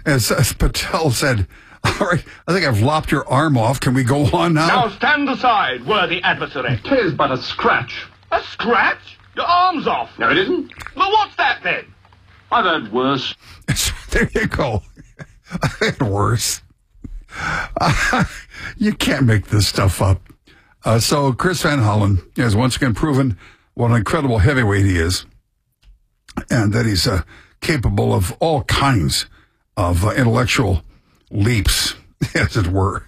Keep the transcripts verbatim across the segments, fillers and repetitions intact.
as, as Patel said, all right, I think I've lopped your arm off. Can we go on now? Now stand aside, worthy adversary. 'Tis but a scratch. A scratch? Your arm's off. No, it isn't. Well, what's that then? I've heard worse. There you go. I've heard worse. Uh, you can't make this stuff up. Uh, so Chris Van Hollen has once again proven what an incredible heavyweight he is, and that he's uh, capable of all kinds of uh, intellectual leaps, as it were.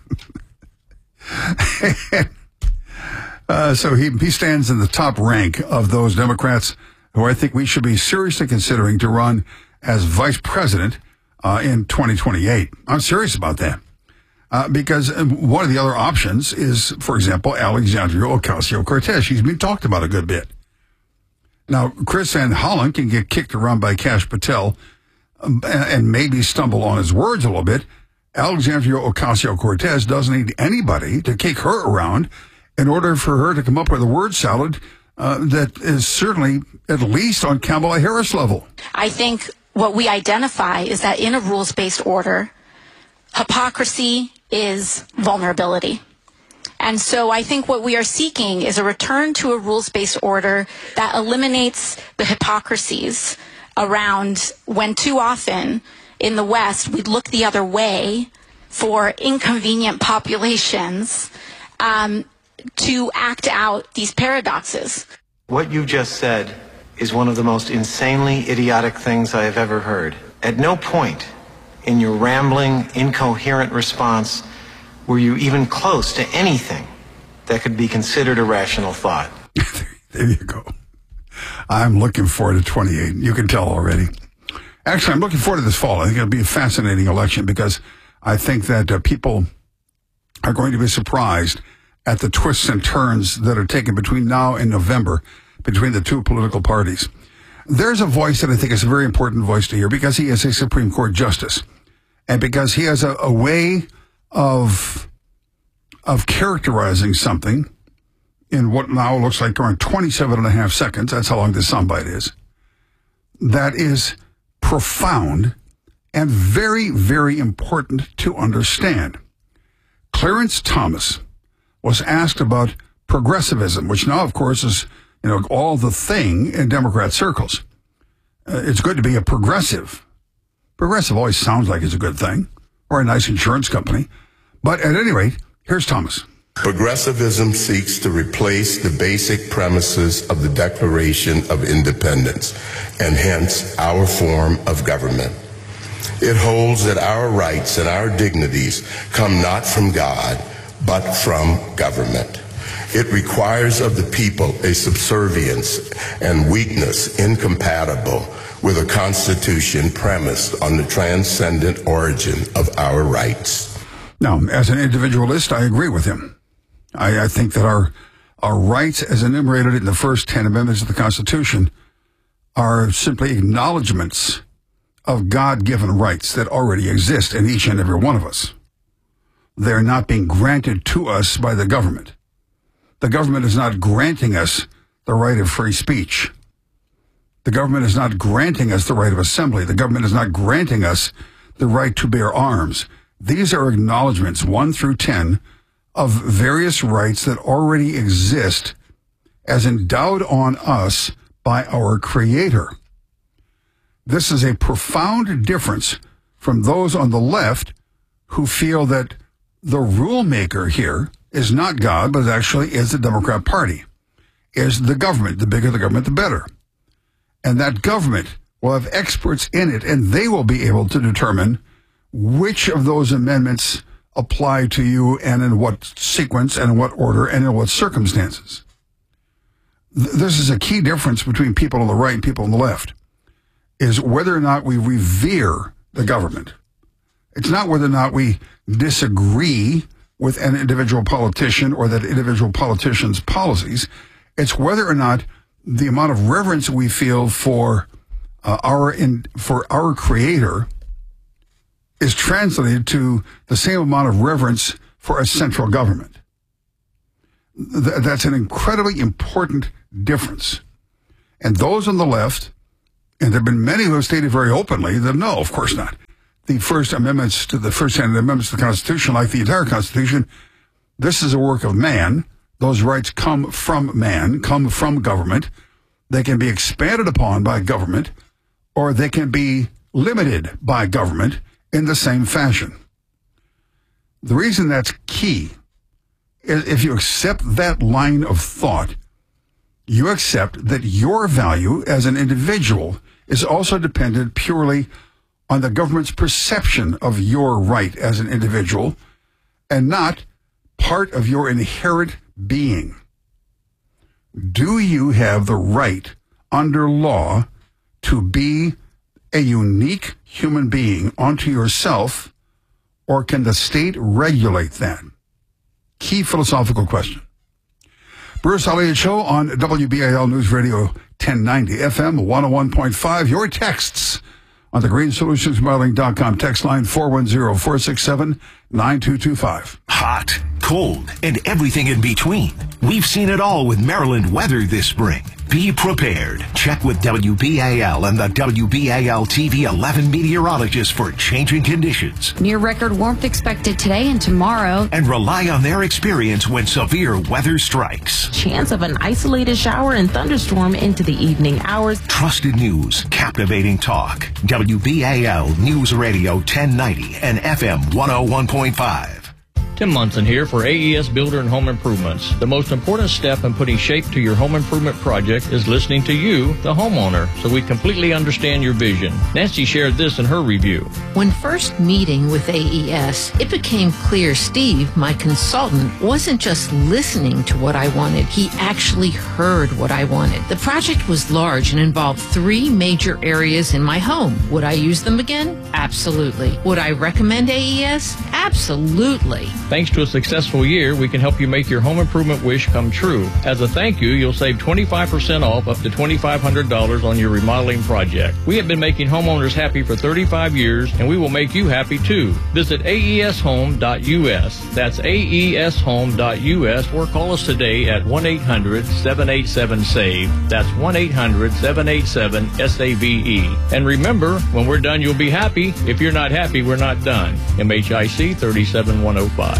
uh, so he, he stands in the top rank of those Democrats who I think we should be seriously considering to run as vice president uh, in twenty twenty-eight. I'm serious about that. Uh, because one of the other options is, for example, Alexandria Ocasio-Cortez. She's been talked about a good bit. Now, Chris Van Hollen can get kicked around by Kash Patel um, and maybe stumble on his words a little bit. Alexandria Ocasio-Cortez doesn't need anybody to kick her around in order for her to come up with a word salad uh, that is certainly at least on Kamala Harris level. I think what we identify is that in a rules-based order, hypocrisy is vulnerability. And so I think what we are seeking is a return to a rules-based order that eliminates the hypocrisies around when too often in the West we look the other way for inconvenient populations um, to act out these paradoxes. What you just said is one of the most insanely idiotic things I have ever heard. At no point in your rambling, incoherent response were you even close to anything that could be considered a rational thought. There you go. I'm looking forward to twenty-eight. You can tell already. Actually, I'm looking forward to this fall. I think it'll be a fascinating election because I think that uh, people are going to be surprised at the twists and turns that are taken between now and November between the two political parties. There's a voice that I think is a very important voice to hear because he is a Supreme Court justice and because he has a, a way of of characterizing something in what now looks like around twenty-seven and a half seconds. That's how long this soundbite is. That is profound and very, very important to understand. Clarence Thomas was asked about progressivism, which now, of course, is you know all the thing in Democrat circles. Uh, it's good to be a progressive. Progressive always sounds like it's a good thing, or a nice insurance company. But at any rate, here's Thomas. Progressivism seeks to replace the basic premises of the Declaration of Independence, and hence our form of government. It holds that our rights and our dignities come not from God, but from government. It requires of the people a subservience and weakness incompatible with a constitution premised on the transcendent origin of our rights. Now, as an individualist, I agree with him. I, I think that our our rights, as enumerated in the first ten amendments of the Constitution, are simply acknowledgments of God-given rights that already exist in each and every one of us. They're not being granted to us by the government. The government is not granting us the right of free speech. The government is not granting us the right of assembly. The government is not granting us the right to bear arms. These are acknowledgments, one through ten, of various rights that already exist as endowed on us by our Creator. This is a profound difference from those on the left who feel that the rule maker here is not God, but actually is the Democrat Party, is the government. The bigger the government, the better. And that government will have experts in it, and they will be able to determine which of those amendments apply to you and in what sequence and in what order and in what circumstances. Th- this is a key difference between people on the right and people on the left, is whether or not we revere the government. It's not whether or not we disagree with an individual politician or that individual politician's policies. It's whether or not the amount of reverence we feel for uh, our in, for our Creator is translated to the same amount of reverence for a central government. Th- that's an incredibly important difference. And those on the left, and there have been many who have stated very openly that no, of course not. the first amendments to the first ten amendments to the Constitution, like the entire Constitution, this is a work of man. Those rights come from man, come from government. They can be expanded upon by government, or they can be limited by government in the same fashion. The reason that's key is if you accept that line of thought, you accept that your value as an individual is also dependent purely on the government's perception of your right as an individual and not part of your inherent being. Do you have the right under law to be a unique human being unto yourself, or can the state regulate that? Key philosophical question. Bruce Elliott Show on W B A L News Radio ten ninety F M one oh one point five. Your texts on the green solutions modeling dot com text line four one zero, four six seven, nine two two five. Hot, cold, and everything in between. We've seen it all with Maryland weather this spring. Be prepared. Check with W B A L and the W B A L T V eleven meteorologists for changing conditions. Near record warmth expected today and tomorrow. And rely on their experience when severe weather strikes. Chance of an isolated shower and thunderstorm into the evening hours. Trusted news, captivating talk. W B A L News Radio ten ninety and F M one oh one point five. Tim Munson here for A E S Builder and Home Improvements. The most important step in putting shape to your home improvement project is listening to you, the homeowner, so we completely understand your vision. Nancy shared this in her review. When first meeting with A E S, it became clear Steve, my consultant, wasn't just listening to what I wanted. He actually heard what I wanted. The project was large and involved three major areas in my home. Would I use them again? Absolutely. Would I recommend A E S? Absolutely. Thanks to a successful year, we can help you make your home improvement wish come true. As a thank you, you'll save twenty-five percent off up to twenty-five hundred dollars on your remodeling project. We have been making homeowners happy for thirty-five years, and we will make you happy too. Visit A E S home dot U S. That's A E S home dot U S, or call us today at one eight hundred, seven eight seven, S A V E. That's one eight hundred, seven eight seven, S A V E. And remember, when we're done, you'll be happy. If you're not happy, we're not done. M H I C thirty-seven one oh five.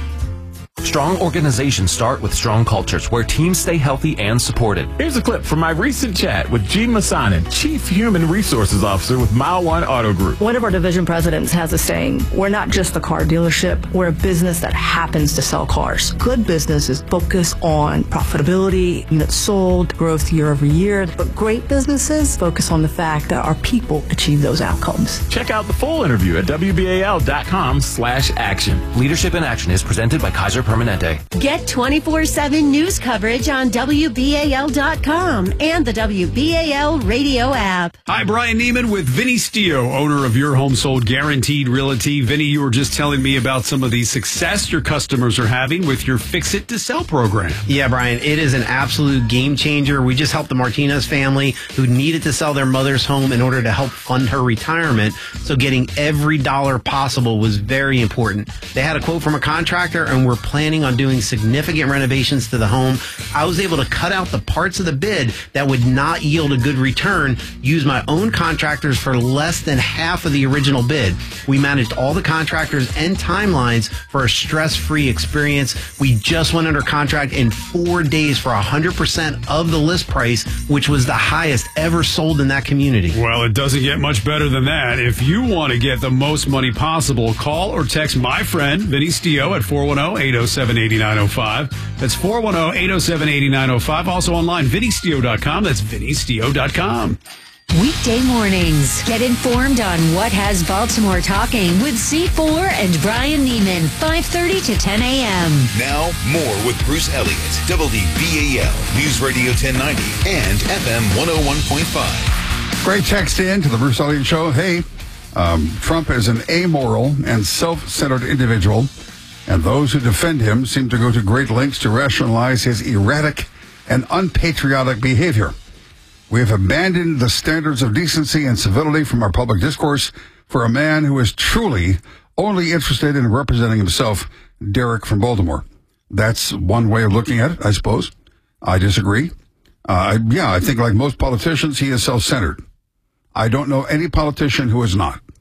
Strong organizations start with strong cultures where teams stay healthy and supported. Here's a clip from my recent chat with Gene Massanen, Chief Human Resources Officer with Mile One Auto Group. One of our division presidents has a saying, we're not just a car dealership, we're a business that happens to sell cars. Good businesses focus on profitability, units sold, growth year over year, but great businesses focus on the fact that our people achieve those outcomes. Check out the full interview at W B A L dot com slash action. Leadership in Action is presented by Kaiser Permanente. Get twenty-four seven news coverage on W B A L dot com and the W B A L radio app. Hi, Brian Neiman with Vinny Stio, owner of Your Home Sold Guaranteed Realty. Vinny, you were just telling me about some of the success your customers are having with your Fix It to Sell program. Yeah, Brian, it is an absolute game changer. We just helped the Martinez family who needed to sell their mother's home in order to help fund her retirement. So getting every dollar possible was very important. They had a quote from a contractor and we're planning on doing significant renovations to the home. I was able to cut out the parts of the bid that would not yield a good return, use my own contractors for less than half of the original bid. We managed all the contractors and timelines for a stress-free experience. We just went under contract in four days for one hundred percent of the list price, which was the highest ever sold in that community. Well, it doesn't get much better than that. If you want to get the most money possible, call or text my friend, Vinny Stio, at four one zero, eight zero seven, eight nine zero five. That's four one zero, eight zero seven, eight nine zero five. Also online, vinny stio dot com. That's vinny stio dot com. Weekday mornings. Get informed on what has Baltimore talking with C four and Brian Neiman, five thirty to ten a.m. Now, more with Bruce Elliott, W B A L News Radio ten ninety and F M one oh one point five. Great text in to the Bruce Elliott Show. Hey, um, Trump is an amoral and self-centered individual, and those who defend him seem to go to great lengths to rationalize his erratic and unpatriotic behavior. We have abandoned the standards of decency and civility from our public discourse for a man who is truly only interested in representing himself, Derek from Baltimore. That's one way of looking at it, I suppose. I disagree. Uh, yeah, I think like most politicians, he is self-centered. I don't know any politician who is not.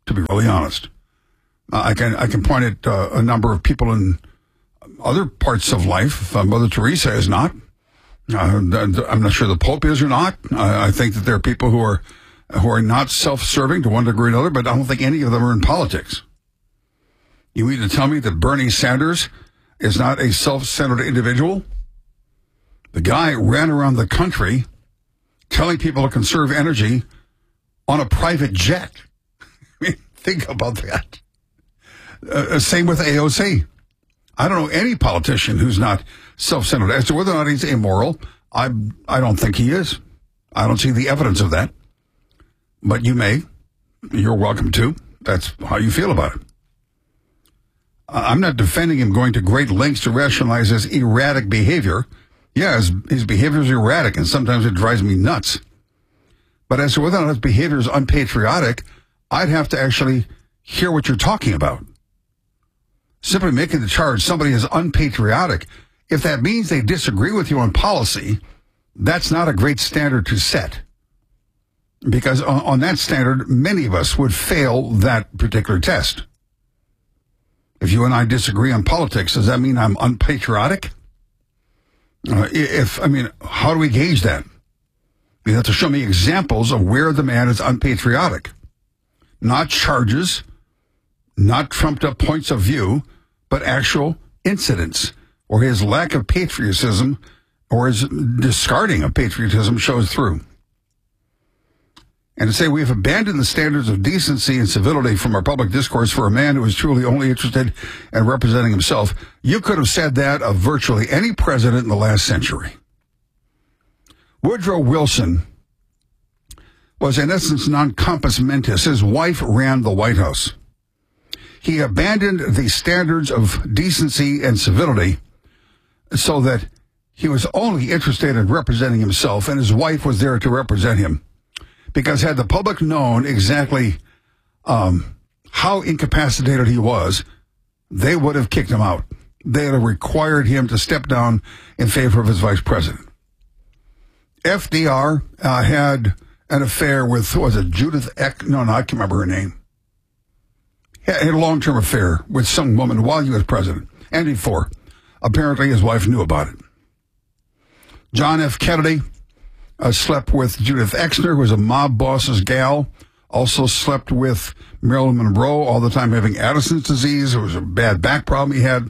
to be really honest. Uh, I can I can point at uh, a number of people in other parts of life. Uh, Mother Teresa is not. Uh, I'm not sure the Pope is or not. Uh, I think that there are people who are who are not self-serving to one degree or another, but I don't think any of them are in politics. You mean to tell me that Bernie Sanders is not a self-centered individual? The guy ran around the country telling people to conserve energy on a private jet. I mean, think about that. Uh, same with A O C. I don't know any politician who's not self-centered. As to whether or not he's immoral, I I don't think he is. I don't see the evidence of that. But you may. You're welcome to. That's how you feel about it. I'm not defending him going to great lengths to rationalize his erratic behavior. Yeah, his, his behavior is erratic, and sometimes it drives me nuts. But as to whether or not his behavior is unpatriotic, I'd have to actually hear what you're talking about. Simply making the charge somebody is unpatriotic, if that means they disagree with you on policy, that's not a great standard to set. Because on, on that standard, many of us would fail that particular test. If you and I disagree on politics, does that mean I'm unpatriotic? Uh, if, I mean, how do we gauge that? You have to show me examples of where the man is unpatriotic. Not charges, not trumped up points of view, but actual incidents, or his lack of patriotism or his discarding of patriotism shows through. And to say we've abandoned the standards of decency and civility from our public discourse for a man who is truly only interested in representing himself, you could have said that of virtually any president in the last century. Woodrow Wilson was in essence non-compos mentis. His wife ran the White House. He abandoned the standards of decency and civility so that he was only interested in representing himself, and his wife was there to represent him. Because had the public known exactly um, how incapacitated he was, they would have kicked him out. They would have required him to step down in favor of his vice president. F D R uh, had an affair with, what was it, Judith Eck? No, no, I can't remember her name. He had a long-term affair with some woman while he was president, and before. Apparently his wife knew about it. John F. Kennedy Uh, slept with Judith Exner, who was a mob boss's gal. Also slept with Marilyn Monroe, all the time having Addison's disease. It was a bad back problem he had.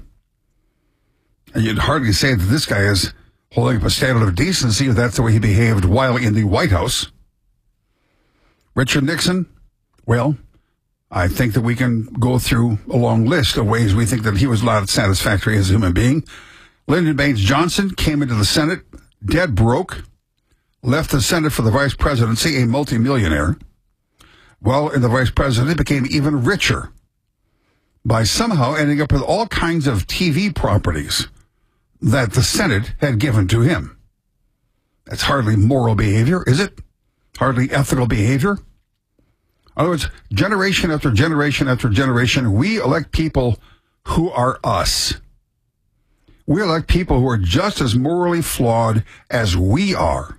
And you'd hardly say that this guy is holding up a standard of decency if that's the way he behaved while in the White House. Richard Nixon, well, I think that we can go through a long list of ways we think that he was not satisfactory as a human being. Lyndon Baines Johnson came into the Senate dead broke. Left the Senate for the vice presidency, a multimillionaire. Well, in the vice presidency, became even richer by somehow ending up with all kinds of T V properties that the Senate had given to him. That's hardly moral behavior, is it? Hardly ethical behavior? In other words, generation after generation after generation, we elect people who are us. We elect people who are just as morally flawed as we are.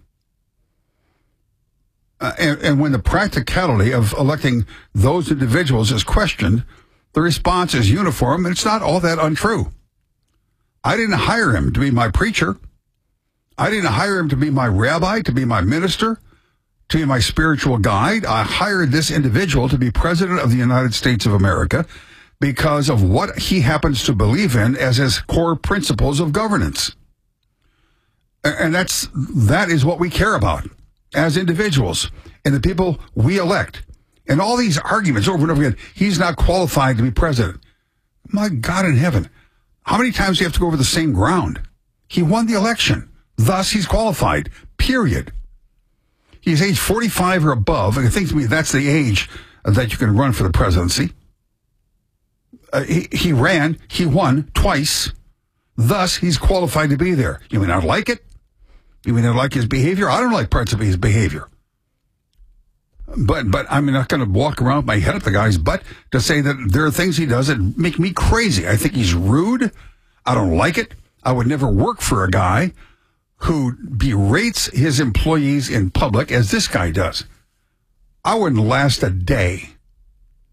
Uh, and, and when the practicality of electing those individuals is questioned, the response is uniform, and it's not all that untrue. I didn't hire him to be my preacher. I didn't hire him to be my rabbi, to be my minister, to be my spiritual guide. I hired this individual to be president of the United States of America because of what he happens to believe in as his core principles of governance. And that's that is what we care about as individuals and the people we elect. And all these arguments over and over again, he's not qualified to be president. My God in heaven, how many times do you have to go over the same ground? He won the election. Thus, he's qualified, period. He's age forty-five or above, and I think to me that's the age that you can run for the presidency. Uh, he, he ran, he won twice. Thus, he's qualified to be there. You may not like it. You may not like his behavior. I don't like parts of his behavior. But but I'm not going to walk around with my head up the guy's butt to say that there are things he does that make me crazy. I think he's rude. I don't like it. I would never work for a guy who berates his employees in public as this guy does. I wouldn't last a day.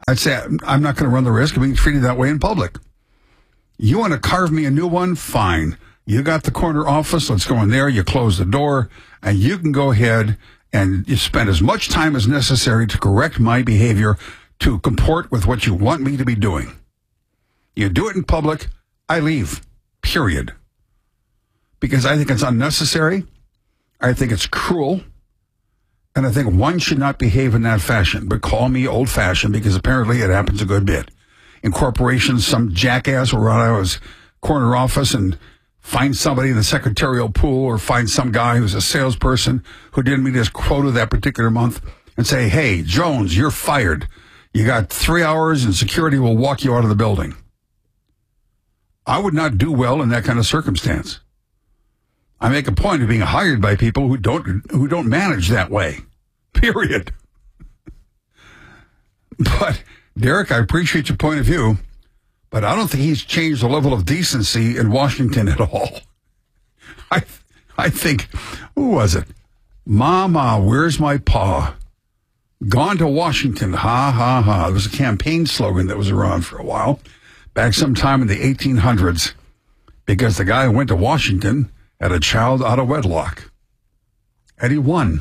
I'd say I'm not going to run the risk of being treated that way in public. You want to carve me a new one? Fine. You got the corner office. Let's go in there. You close the door, and you can go ahead and you spend as much time as necessary to correct my behavior to comport with what you want me to be doing. You do it in public, I leave. Period. Because I think it's unnecessary. I think it's cruel. And I think one should not behave in that fashion, but call me old-fashioned because apparently it happens a good bit. In corporations, some jackass will run out of his corner office and find somebody in the secretarial pool or find some guy who's a salesperson who didn't meet his quota that particular month and say, hey, Jones, you're fired. You got three hours and security will walk you out of the building. I would not do well in that kind of circumstance. I make a point of being hired by people who don't who don't manage that way. Period. But, Derek, I appreciate your point of view, but I don't think he's changed the level of decency in Washington at all. I I think, who was it? Mama, where's my paw? Gone to Washington, ha, ha, ha. It was a campaign slogan that was around for a while, back sometime in the eighteen hundreds, because the guy who went to Washington had a child out of wedlock. And he won.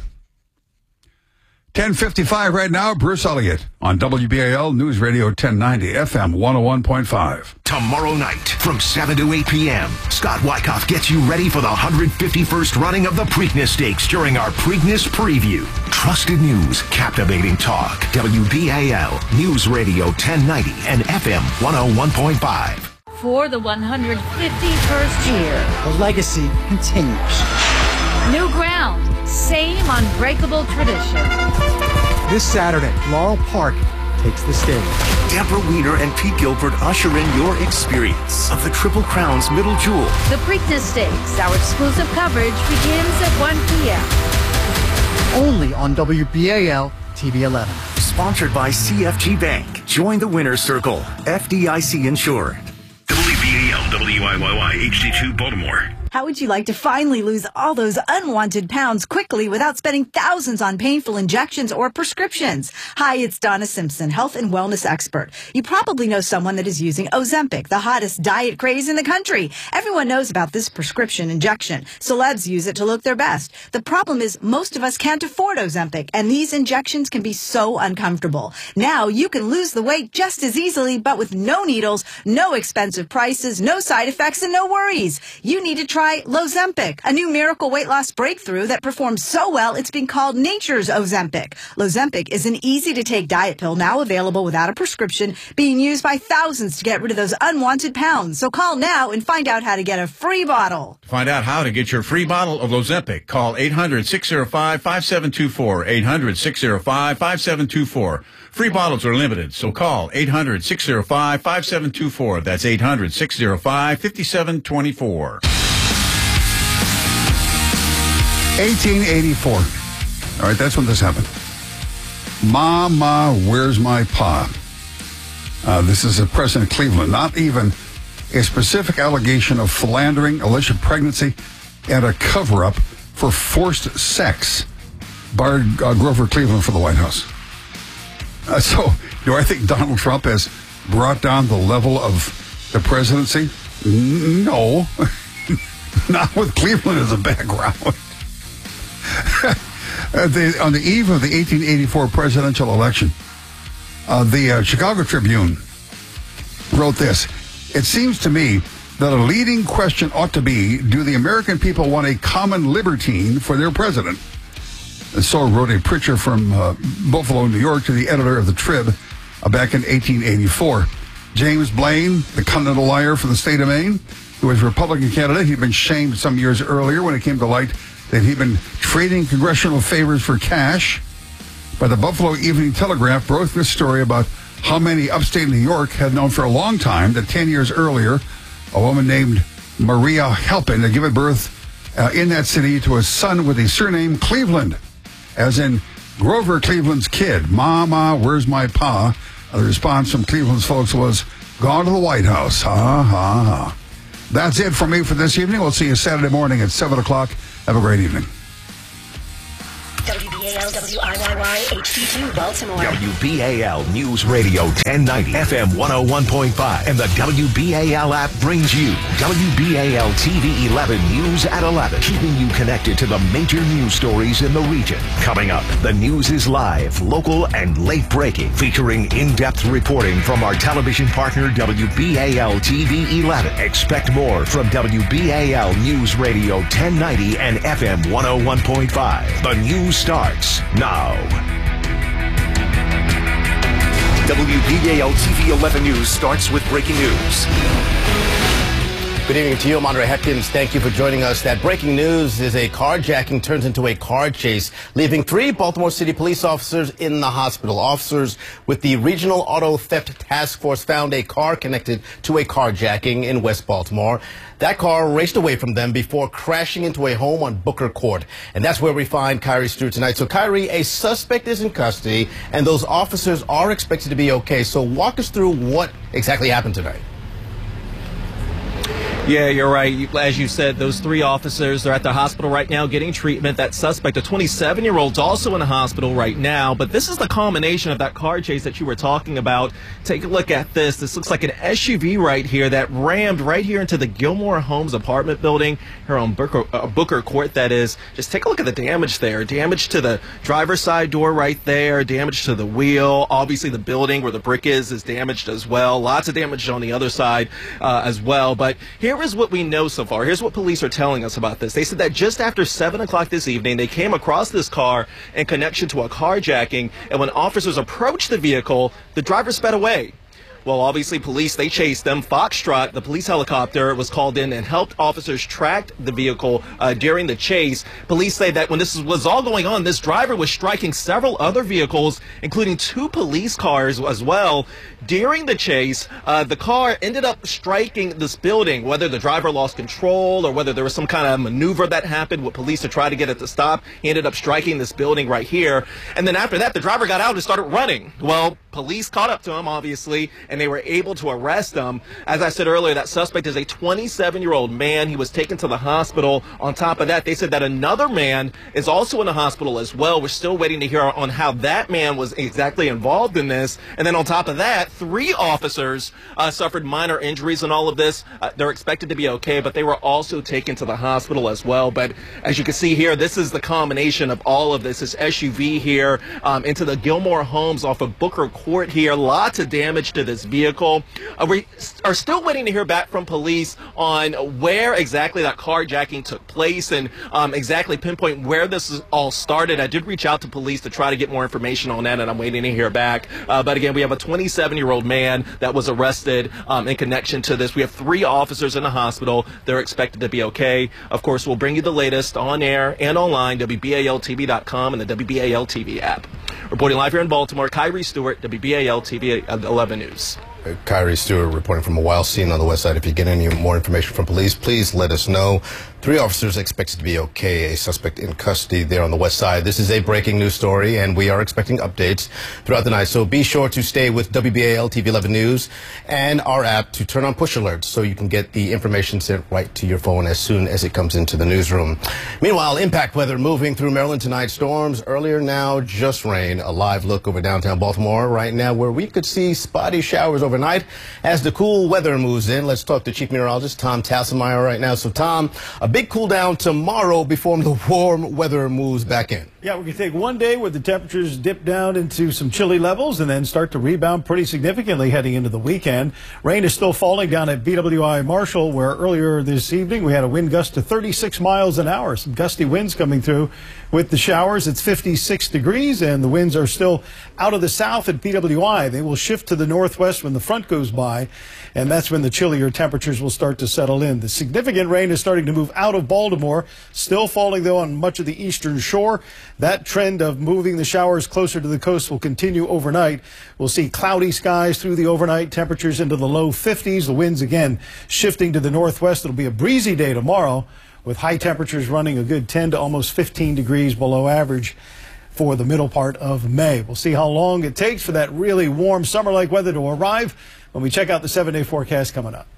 ten fifty-five right now, Bruce Elliott on W B A L News Radio ten ninety, F M one oh one point five. Tomorrow night from seven to eight p.m., Scott Wyckoff gets you ready for the one hundred fifty-first running of the Preakness Stakes during our Preakness Preview. Trusted news, captivating talk. W B A L News Radio ten ninety and F M one oh one point five. For the one hundred fifty-first year, the legacy continues. New ground, same unbreakable tradition. This Saturday, Laurel Park takes the stage. Deborah Wiener and Pete Gilbert usher in your experience of the Triple Crown's Middle Jewel. The Preakness Stakes, our exclusive coverage begins at one p.m. Only on W B A L T V eleven. Sponsored by C F G Bank. Join the winner's circle. F D I C insured. W B A L W I Y Y H D two Baltimore. How would you like to finally lose all those unwanted pounds quickly without spending thousands on painful injections or prescriptions? Hi, it's Donna Simpson, health and wellness expert. You probably know someone that is using Ozempic, the hottest diet craze in the country. Everyone knows about this prescription injection. Celebs use it to look their best. The problem is most of us can't afford Ozempic, and these injections can be so uncomfortable. Now you can lose the weight just as easily, but with no needles, no expensive prices, no side effects, and no worries. You need to try Lozempic, a new miracle weight loss breakthrough that performs so well it's been called nature's Ozempic. Lozempic is an easy-to-take diet pill now available without a prescription, being used by thousands to get rid of those unwanted pounds. So call now and find out how to get a free bottle. To find out how to get your free bottle of Lozempic, call eight hundred, six oh five, five seven two four, eight hundred, six oh five, five seven two four. Free bottles are limited, so call eight hundred, six oh five, five seven two four. That's eight hundred, six oh five, five seven two four. eighteen eighty-four. All right, that's when this happened. Mama, where's my pa? Uh, this is a President Cleveland. Not even a specific allegation of philandering, alleged pregnancy, and a cover-up for forced sex barred uh, Grover Cleveland for the White House. Uh, so, do I think Donald Trump has brought down the level of the presidency? No. Not with Cleveland as a background. uh, the, on the eve of the eighteen eighty-four presidential election, uh, the uh, Chicago Tribune wrote this: "It seems to me that a leading question ought to be, do the American people want a common libertine for their president?" And so wrote a preacher from uh, Buffalo, New York, to the editor of the Trib uh, back in eighteen eighty-four. James Blaine, the continental liar from the state of Maine, who was a Republican candidate. He'd been shamed some years earlier when it came to light that he'd been trading congressional favors for cash. But the Buffalo Evening Telegraph broke this story about how many upstate New York had known for a long time that ten years earlier, a woman named Maria Halpin had given birth uh, in that city to a son with the surname Cleveland, as in Grover Cleveland's kid. Mama, where's my pa? Uh, the response from Cleveland's folks was, gone to the White House. Ha, ha, ha. That's it for me for this evening. We'll see you Saturday morning at seven o'clock. Have a great evening. W B A L L W I Y Y H D two Baltimore. W B A L News Radio ten ninety, F M one oh one point five, and the W B A L app brings you W B A L T V eleven News at eleven, keeping you connected to the major news stories in the region. Coming up, the news is live, local, and late breaking, featuring in-depth reporting from our television partner W B A L T V eleven. Expect more from W B A L News Radio ten ninety and F M one oh one point five. The news starts now. W B A L T V eleven News starts with breaking news. Good evening to you. I'm Andre Hepkins. Thank you for joining us. That breaking news is a carjacking turns into a car chase, leaving three Baltimore City police officers in the hospital. Officers with the Regional Auto Theft Task Force found a car connected to a carjacking in West Baltimore. That car raced away from them before crashing into a home on Booker Court. And that's where we find Kyrie Stewart tonight. So, Kyrie, a suspect is in custody, and those officers are expected to be okay. So walk us through what exactly happened tonight. Yeah, you're right. As you said, those three officers are at the hospital right now getting treatment. That suspect, a twenty-seven-year-old, is also in the hospital right now. But this is the culmination of that car chase that you were talking about. Take a look at this. This looks like an S U V right here that rammed right here into the Gilmore Homes apartment building here on Booker, uh, Booker Court, that is. Just take a look at the damage there. Damage to the driver's side door right there. Damage to the wheel. Obviously, the building where the brick is is damaged as well. Lots of damage on the other side uh, as well. But here Here is what we know so far. Here's what police are telling us about this. They said that just after seven o'clock this evening, they came across this car in connection to a carjacking, and when officers approached the vehicle, the driver sped away. Well, obviously, police, they chased them. Foxtrot, the police helicopter, was called in and helped officers track the vehicle uh, during the chase. Police say that when this was all going on, this driver was striking several other vehicles, including two police cars as well. During the chase, uh, the car ended up striking this building, whether the driver lost control or whether there was some kind of maneuver that happened with police to try to get it to stop. He ended up striking this building right here. And then after that, the driver got out and started running. Well, police caught up to him, obviously, and they were able to arrest him. As I said earlier, that suspect is a twenty-seven-year-old man. He was taken to the hospital. On top of that, they said that another man is also in the hospital as well. We're still waiting to hear on how that man was exactly involved in this. And then on top of that, three officers uh, suffered minor injuries in all of this. Uh, they're expected to be okay, but they were also taken to the hospital as well. But as you can see here, this is the combination of all of this. This S U V here um, into the Gilmore Homes off of Booker Court here. Lots of damage to this vehicle. Uh, we are still waiting to hear back from police on where exactly that carjacking took place and um, exactly pinpoint where this all started. I did reach out to police to try to get more information on that, and I'm waiting to hear back. Uh, but again, we have a twenty-seven-year-old man that was arrested um, in connection to this. We have three officers in the hospital. They're expected to be okay. Of course, we'll bring you the latest on air and online, W B A L T V dot com and the W B A L T V app. Reporting live here in Baltimore, Kyrie Stewart, W B A L T V eleven News. Kyrie Stewart reporting from a wild scene on the west side. If you get any more information from police, please let us know. Three officers expected to be okay. A suspect in custody there on the west side. This is a breaking news story, and we are expecting updates throughout the night. So be sure to stay with W B A L T V eleven News and our app to turn on push alerts so you can get the information sent right to your phone as soon as it comes into the newsroom. Meanwhile, impact weather moving through Maryland tonight. Storms earlier, now just rain. A live look over downtown Baltimore right now where we could see spotty showers overnight as the cool weather moves in. Let's talk to Chief Meteorologist Tom Tasselmeyer right now. So, Tom, a big cool down tomorrow before the warm weather moves back in. Yeah, we're going to take one day where the temperatures dip down into some chilly levels and then start to rebound pretty significantly heading into the weekend. Rain is still falling down at B W I Marshall, where earlier this evening we had a wind gust to thirty-six miles an hour. Some gusty winds coming through with the showers. It's fifty-six degrees, and the winds are still out of the south at B W I. They will shift to the northwest when the front goes by, and that's when the chillier temperatures will start to settle in. The significant rain is starting to move out of Baltimore, still falling, though, on much of the eastern shore. That trend of moving the showers closer to the coast will continue overnight. We'll see cloudy skies through the overnight, temperatures into the low fifties. The winds, again, shifting to the northwest. It'll be a breezy day tomorrow, with high temperatures running a good ten to almost fifteen degrees below average for the middle part of May. We'll see how long it takes for that really warm summer-like weather to arrive when we check out the seven-day forecast coming up.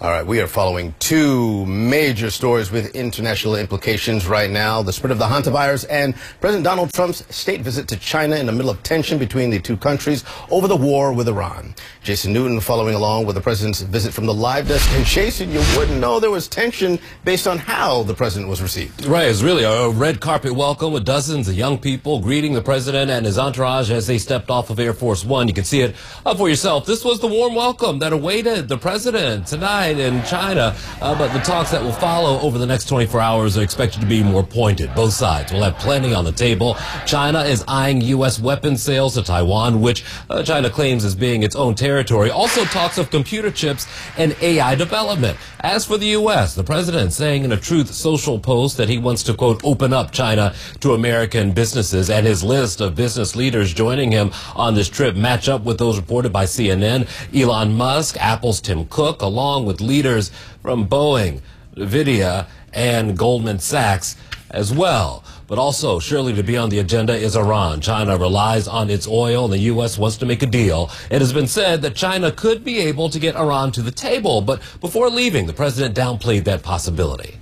All right, we are following two major stories with international implications right now. The spread of the hantavirus and President Donald Trump's state visit to China in the middle of tension between the two countries over the war with Iran. Jason Newton following along with the president's visit from the live desk. And Jason, you wouldn't know there was tension based on how the president was received. Right, it's really a red carpet welcome with dozens of young people greeting the president and his entourage as they stepped off of Air Force One. You can see it up for yourself. This was the warm welcome that awaited the president tonight in China, uh, but the talks that will follow over the next twenty-four hours are expected to be more pointed. Both sides will have plenty on the table. China is eyeing U S weapons sales to Taiwan, which uh, China claims as being its own territory. Also talks of computer chips and A I development. As for the U S, the president saying in a Truth Social post that he wants to, quote, open up China to American businesses, and his list of business leaders joining him on this trip match up with those reported by C N N. Elon Musk, Apple's Tim Cook, along with leaders from Boeing, NVIDIA, and Goldman Sachs as well. But also, surely to be on the agenda is Iran. China relies on its oil, and the U S wants to make a deal. It has been said that China could be able to get Iran to the table, but before leaving, the president downplayed that possibility.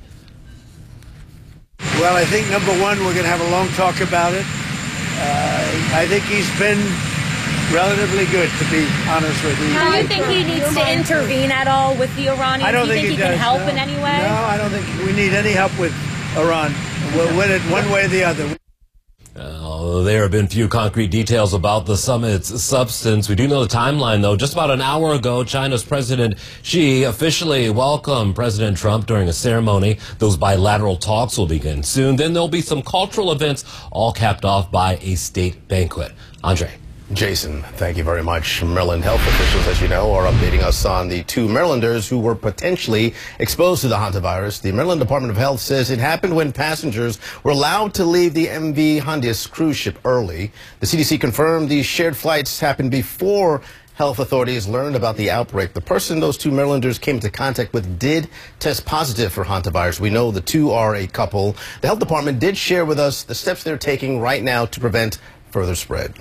Well, I think, number one, we're going to have a long talk about it. Uh, I think he's been relatively good, to be honest with you. Do you think he needs to intervene at all with the Iranians? I don't Do you think, think he, he, does, can help no. in any way? No, I don't think we need any help with Iran. We'll win it one way or the other. Uh, there have been few concrete details about the summit's substance. We do know the timeline, though. Just about an hour ago, China's President Xi officially welcomed President Trump during a ceremony. Those bilateral talks will begin soon. Then there'll be some cultural events, all capped off by a state banquet. Andre. Jason, thank you very much. Maryland health officials, as you know, are updating us on the two Marylanders who were potentially exposed to the hantavirus. The Maryland Department of Health says it happened when passengers were allowed to leave the M V Hondias cruise ship early. The C D C confirmed these shared flights happened before health authorities learned about the outbreak. The person those two Marylanders came into contact with did test positive for hantavirus. We know the two are a couple. The health department did share with us the steps they're taking right now to prevent further spread.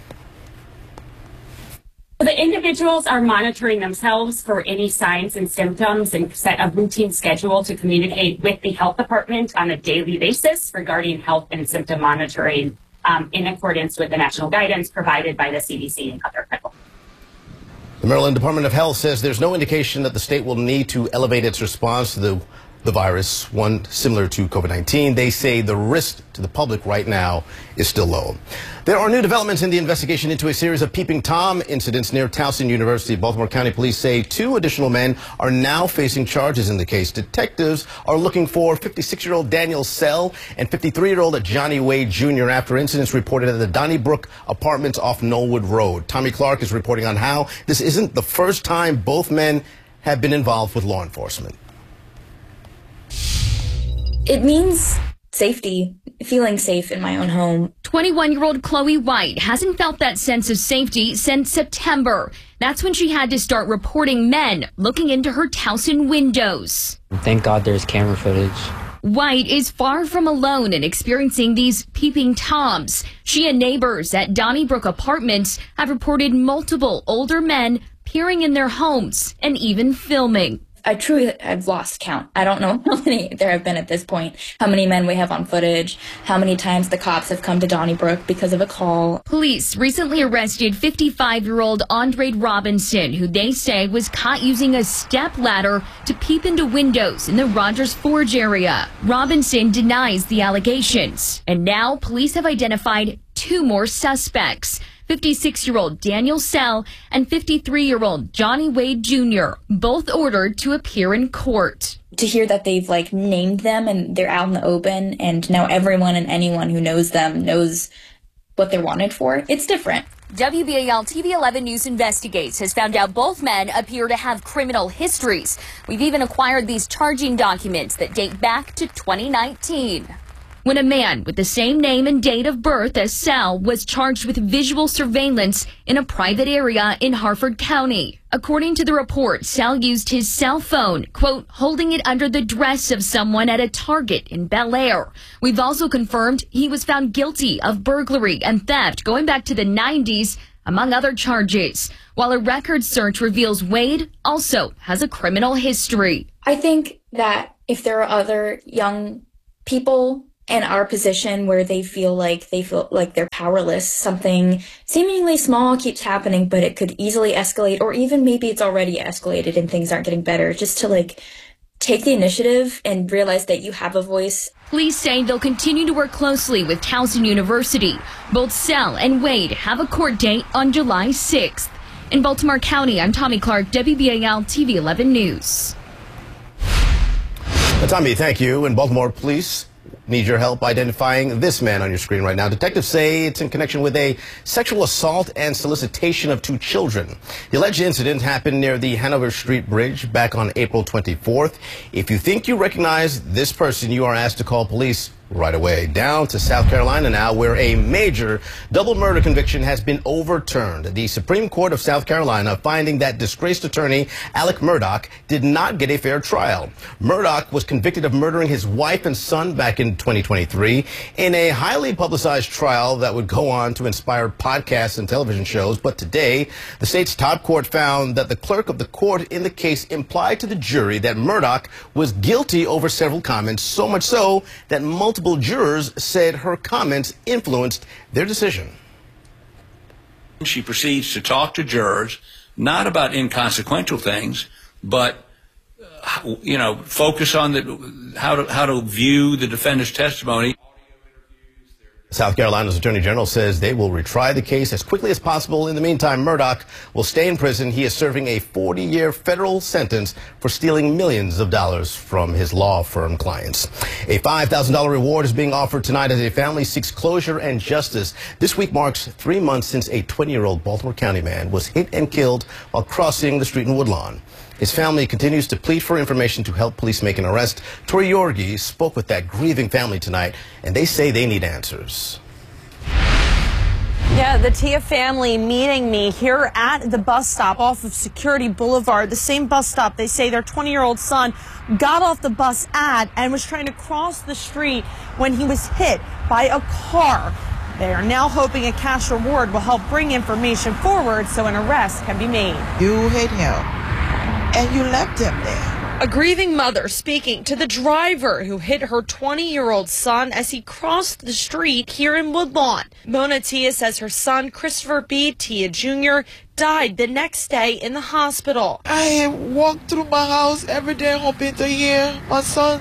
The individuals are monitoring themselves for any signs and symptoms and set a routine schedule to communicate with the health department on a daily basis regarding health and symptom monitoring um, in accordance with the national guidance provided by the C D C and other federal. The Maryland Department of Health says there's no indication that the state will need to elevate its response to the the virus, one similar to COVID nineteen. They say the risk to the public right now is still low. There are new developments in the investigation into a series of Peeping Tom incidents near Towson University. Baltimore County Police say two additional men are now facing charges in the case. Detectives are looking for fifty-six-year-old Daniel Sell and fifty-three-year-old Johnny Wade Junior after incidents reported at the Donnybrook Apartments off Knollwood Road. Tommy Clark is reporting on how this isn't the first time both men have been involved with law enforcement. It means safety, feeling safe in my own home. twenty-one-year-old Chloe White hasn't felt that sense of safety since September. That's when she had to start reporting men looking into her Towson windows. Thank God there's camera footage. White is far from alone in experiencing these peeping toms. She and neighbors at Donnybrook Apartments have reported multiple older men peering in their homes and even filming. I truly have lost count. I don't know how many there have been at this point, how many men we have on footage, how many times the cops have come to Donnybrook because of a call. Police recently arrested fifty-five-year-old Andre Robinson, who they say was caught using a step ladder to peep into windows in the Rogers Forge area. Robinson denies the allegations, and now police have identified two more suspects. fifty-six-year-old Daniel Sell and fifty-three-year-old Johnny Wade Junior, both ordered to appear in court. To hear that they've like named them and they're out in the open and now everyone and anyone who knows them knows what they're wanted for, it's different. W B A L T V eleven News Investigates has found out both men appear to have criminal histories. We've even acquired these charging documents that date back to twenty nineteen. When a man with the same name and date of birth as Sal was charged with visual surveillance in a private area in Harford County. According to the report, Sal used his cell phone, quote, holding it under the dress of someone at a Target in Bel Air. We've also confirmed he was found guilty of burglary and theft going back to the nineties among other charges, while a record search reveals Wade also has a criminal history. I think that if there are other young people in our position where they feel like they feel like they're powerless, something seemingly small keeps happening, but it could easily escalate, or even maybe it's already escalated and things aren't getting better, just to like take the initiative and realize that you have a voice. Police say they'll continue to work closely with Towson University. Both Sal and Wade have a court date on July sixth. In Baltimore County, I'm Tommy Clark, W B A L T V eleven News. Tommy, thank you. In Baltimore, police need your help identifying this man on your screen right now. Detectives say it's in connection with a sexual assault and solicitation of two children. The alleged incident happened near the Hanover Street Bridge back on April twenty-fourth. If you think you recognize this person, you are asked to call police right away. Down to South Carolina now, where a major double murder conviction has been overturned. The Supreme Court of South Carolina finding that disgraced attorney Alec Murdaugh did not get a fair trial. Murdaugh was convicted of murdering his wife and son back in twenty twenty-three in a highly publicized trial that would go on to inspire podcasts and television shows. But today, the state's top court found that the clerk of the court in the case implied to the jury that Murdaugh was guilty over several comments, so much so that multiple Multiple jurors said her comments influenced their decision. She proceeds to talk to jurors, not about inconsequential things, but, uh, you know, focus on the, how to, how to view the defendant's testimony. South Carolina's Attorney General says they will retry the case as quickly as possible. In the meantime, Murdaugh will stay in prison. He is serving a forty-year federal sentence for stealing millions of dollars from his law firm clients. A five thousand dollar reward is being offered tonight as a family seeks closure and justice. This week marks three months since a twenty-year-old Baltimore County man was hit and killed while crossing the street in Woodlawn. His family continues to plead for information to help police make an arrest. Tori Yorgi spoke with that grieving family tonight, and they say they need answers. Yeah, the Tia family meeting me here at the bus stop off of Security Boulevard, the same bus stop they say their twenty-year-old son got off the bus at and was trying to cross the street when he was hit by a car. They are now hoping a cash reward will help bring information forward so an arrest can be made. You hit him, and you left him there. A grieving mother speaking to the driver who hit her twenty-year-old son as he crossed the street here in Woodlawn. Mona Tia says her son, Christopher B. Tia Junior, died the next day in the hospital. I walk through my house every day hoping to hear my son,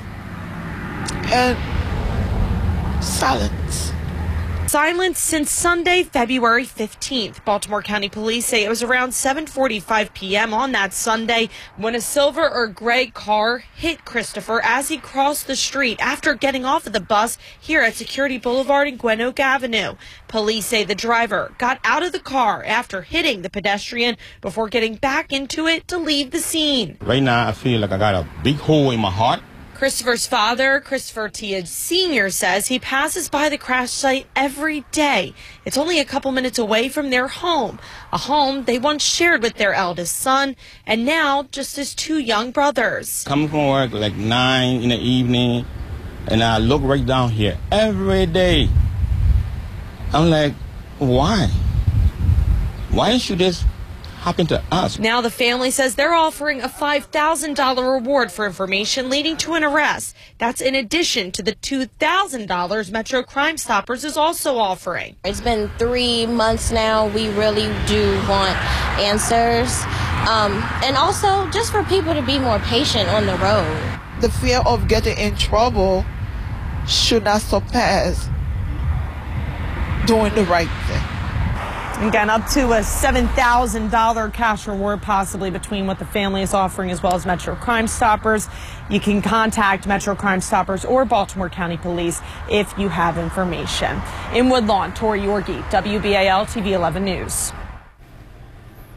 and silence. Silence since Sunday, February fifteenth. Baltimore County Police say it was around seven forty-five p m on that Sunday when a silver or gray car hit Christopher as he crossed the street after getting off of the bus here at Security Boulevard and Gwen Oak Avenue. Police say the driver got out of the car after hitting the pedestrian before getting back into it to leave the scene. Right now, I feel like I got a big hole in my heart. Christopher's father, Christopher Tia Senior, says he passes by the crash site every day. It's only a couple minutes away from their home, a home they once shared with their eldest son, and now just his two young brothers. Coming from work like nine in the evening, and I look right down here every day. I'm like, why? Why should this happen to us? Now the family says they're offering a five thousand dollar reward for information leading to an arrest. That's in addition to the two thousand dollars Metro Crime Stoppers is also offering. It's been three months now. We really do want answers. Um, and also just for people to be more patient on the road. The fear of getting in trouble should not surpass doing the right thing. Again, up to a seven thousand dollar cash reward possibly between what the family is offering as well as Metro Crime Stoppers. You can contact Metro Crime Stoppers or Baltimore County Police if you have information. In Woodlawn, Tori Yorgi, W B A L T V eleven News.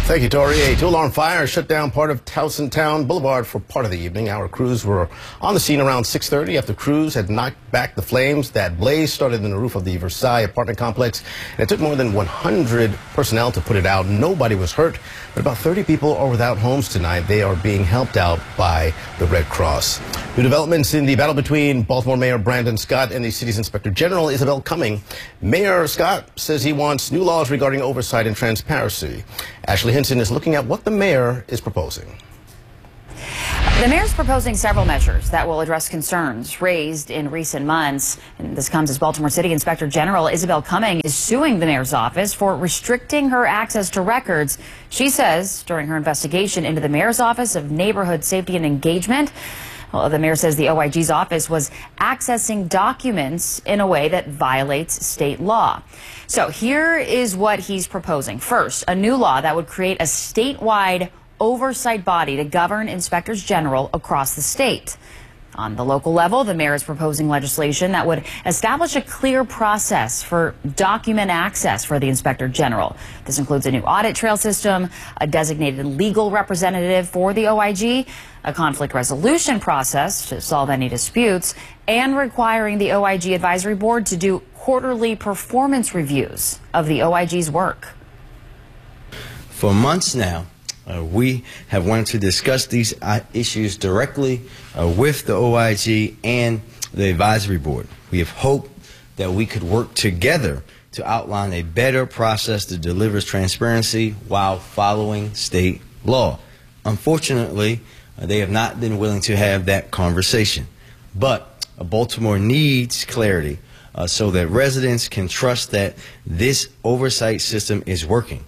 Thank you, Tori. A two-alarm fire shut down part of Towson Town Boulevard for part of the evening. Our crews were on the scene around six thirty after crews had knocked back the flames. That blaze started in the roof of the Versailles apartment complex, and it took more than one hundred personnel to put it out. Nobody was hurt, but about thirty people are without homes tonight. They are being helped out by the Red Cross. New developments in the battle between Baltimore Mayor Brandon Scott and the city's Inspector General, Isabel Cumming. Mayor Scott says he wants new laws regarding oversight and transparency. Ashley Hinson is looking at what the mayor is proposing. The mayor's proposing several measures that will address concerns raised in recent months. And this comes as Baltimore City Inspector General Isabel Cumming is suing the mayor's office for restricting her access to records. She says during her investigation into the mayor's office of neighborhood safety and engagement, well, the mayor says the O I G's office was accessing documents in a way that violates state law. So here is what he's proposing. First, a new law that would create a statewide oversight body to govern inspectors general across the state. On the local level, the mayor is proposing legislation that would establish a clear process for document access for the inspector general. This includes a new audit trail system, a designated legal representative for the O I G, a conflict resolution process to solve any disputes, and requiring the O I G advisory board to do quarterly performance reviews of the O I G's work. For months now, Uh, we have wanted to discuss these uh, issues directly uh, with the O I G and the advisory board. We have hoped that we could work together to outline a better process that delivers transparency while following state law. Unfortunately, uh, they have not been willing to have that conversation. But uh, Baltimore needs clarity uh, so that residents can trust that this oversight system is working.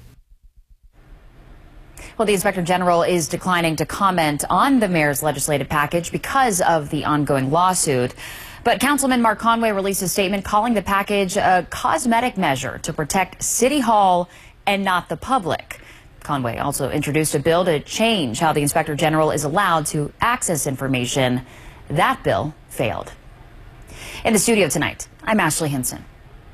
Well, the Inspector General is declining to comment on the mayor's legislative package because of the ongoing lawsuit. But Councilman Mark Conway released a statement calling the package a cosmetic measure to protect City Hall and not the public. Conway also introduced a bill to change how the Inspector General is allowed to access information. That bill failed. In the studio tonight, I'm Ashley Hinson.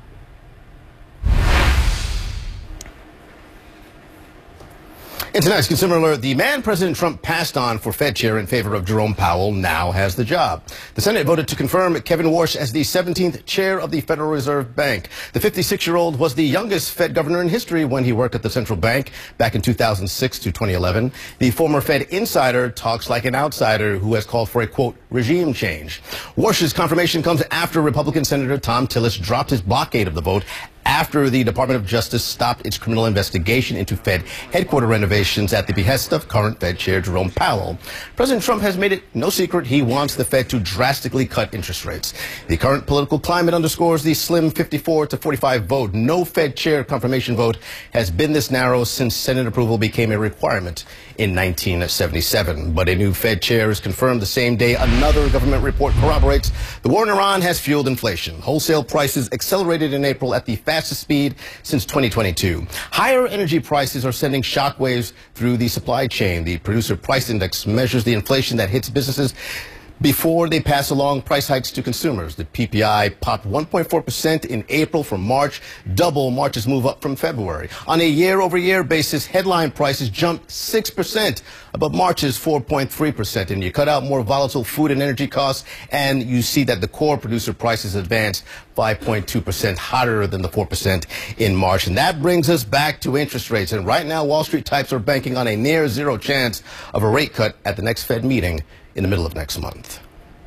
In tonight's Consumer Alert, the man President Trump passed on for Fed chair in favor of Jerome Powell now has the job. The Senate voted to confirm Kevin Warsh as the seventeenth chair of the Federal Reserve Bank. The fifty-six-year-old was the youngest Fed governor in history when he worked at the central bank back in two thousand six to twenty eleven. The former Fed insider talks like an outsider who has called for a, quote, regime change. Warsh's confirmation comes after Republican Senator Thom Tillis dropped his blockade of the vote after the Department of Justice stopped its criminal investigation into Fed headquarter renovations at the behest of current Fed Chair Jerome Powell. President Trump has made it no secret he wants the Fed to drastically cut interest rates. The current political climate underscores the slim fifty-four to forty-five vote. No Fed Chair confirmation vote has been this narrow since Senate approval became a requirement in nineteen seventy-seven. But a new Fed Chair is confirmed the same day another government report corroborates the war in Iran has fueled inflation. Wholesale prices accelerated in April at the fastest speed since twenty twenty-two. Higher energy prices are sending shockwaves through the supply chain. The Producer Price Index measures the inflation that hits businesses before they pass along price hikes to consumers. The P P I popped one point four percent in April from March, double March's move up from February. On a year-over-year basis, headline prices jumped six percent, above March's four point three percent. And you cut out more volatile food and energy costs, and you see that the core producer prices advanced five point two percent, hotter than the four percent in March. And that brings us back to interest rates. And right now, Wall Street types are banking on a near zero chance of a rate cut at the next Fed meeting in the middle of next month.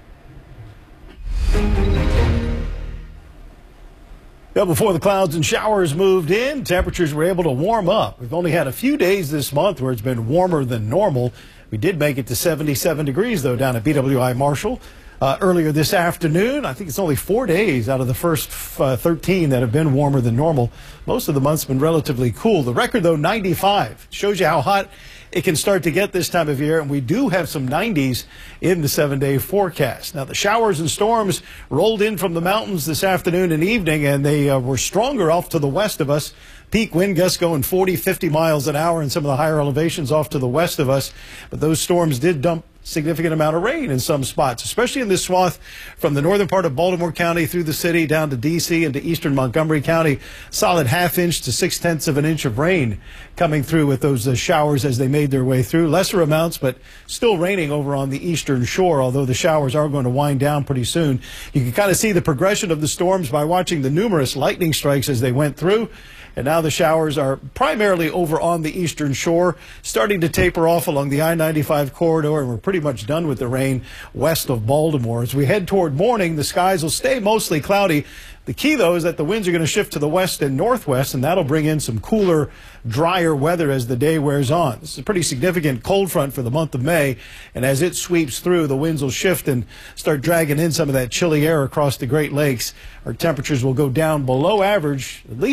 Well, before the clouds and showers moved in, temperatures were able to warm up. We've only had a few days this month where it's been warmer than normal. We did make it to seventy-seven degrees, though, down at B W I Marshall uh, earlier this afternoon. I think it's only four days out of the first uh, thirteen that have been warmer than normal. Most of the month's been relatively cool. The record, though, ninety-five. Shows you how hot it can start to get this time of year, and we do have some nineties in the seven-day forecast. Now, the showers and storms rolled in from the mountains this afternoon and evening, and they uh, were stronger off to the west of us. Peak wind gusts going forty, fifty miles an hour in some of the higher elevations off to the west of us. But those storms did dump significant amount of rain in some spots, especially in this swath from the northern part of Baltimore County through the city down to D C and to eastern Montgomery County. Solid half inch to six tenths of an inch of rain coming through with those uh, showers as they made their way through. Lesser amounts, but still raining over on the eastern shore, although the showers are going to wind down pretty soon. You can kind of see the progression of the storms by watching the numerous lightning strikes as they went through. And now the showers are primarily over on the eastern shore, starting to taper off along the I ninety-five corridor, and we're pretty much done with the rain west of Baltimore. As we head toward morning, the skies will stay mostly cloudy. The key, though, is that the winds are going to shift to the west and northwest, and that'll bring in some cooler, drier weather as the day wears on. This is a pretty significant cold front for the month of May, and as it sweeps through, the winds will shift and start dragging in some of that chilly air across the Great Lakes. Our temperatures will go down below average, at least